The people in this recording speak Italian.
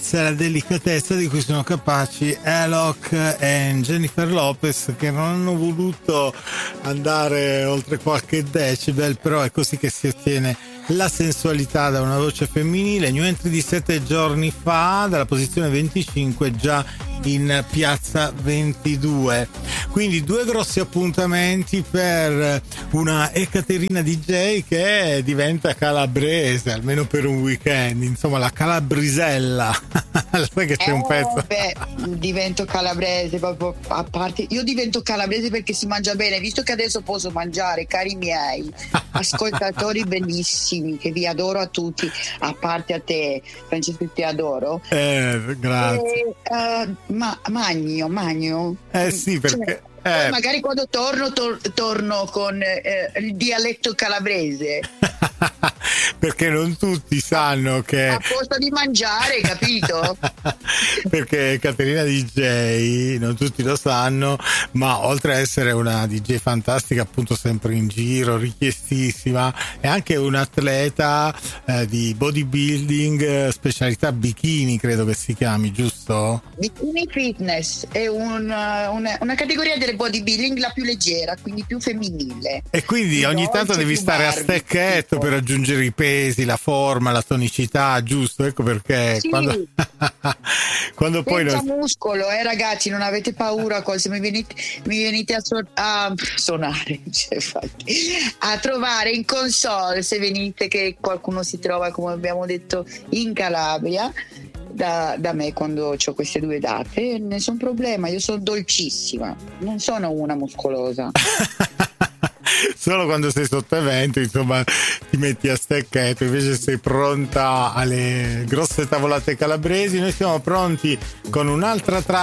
finezza e la delicatezza di cui sono capaci Alok e Jennifer Lopez, che non hanno voluto andare oltre qualche decibel, però è così che si ottiene la sensualità da una voce femminile. New entry di 7 giorni fa, dalla posizione 25 già in piazza 22. Quindi 2 grossi appuntamenti per una Ekaterina DJ che diventa calabrese, almeno per un weekend, insomma la calabrisella. Sai che c'è un pezzo? Divento calabrese proprio, a parte io divento calabrese perché si mangia bene, visto che adesso posso mangiare, cari miei ascoltatori bellissimi, che vi adoro a tutti, a parte a te Francesco, ti adoro. Grazie. Magno. Sì, perché magari quando torno con il dialetto calabrese. Perché non tutti sanno che a posto di mangiare, capito? Perché Caterina DJ non tutti lo sanno, ma oltre a essere una DJ fantastica, appunto sempre in giro, richiestissima, è anche un atleta di bodybuilding, specialità bikini, credo che si chiami, giusto? Bikini fitness è una categoria del bodybuilding la più leggera, quindi più femminile. E quindi ogni tanto devi stare a stecchetto per raggiungere i pesi, la forma, la tonicità, giusto? Ecco perché sì. quando poi muscolo, ragazzi, non avete paura se mi venite a suonare, a trovare in console, se venite, che qualcuno si trova, come abbiamo detto, in Calabria da me quando ho queste 2 date, nessun problema, io sono dolcissima, non sono una muscolosa. Solo quando sei sotto evento, insomma, ti metti a stecchetto, invece sei pronta alle grosse tavolate calabresi. Noi siamo pronti con un'altra